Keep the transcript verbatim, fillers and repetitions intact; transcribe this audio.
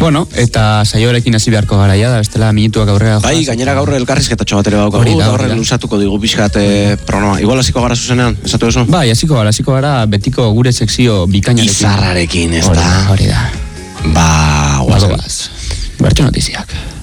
Bueno, eta saioarekin hasi beharko garaia da, bestela minutuak aurrera. Bai, gainera gaur elkarrizketatxo bat ere bauko. Eta horre luzatuko digu pixkat programa. Igual hasiko gara zuzenean, esatu ezo? Bai, hasiko gara, hasiko gara betiko gure sekzio bikainarekin. Izarrarekin, ez da? Hori da. Ba, guazen. Bertxo notiziak.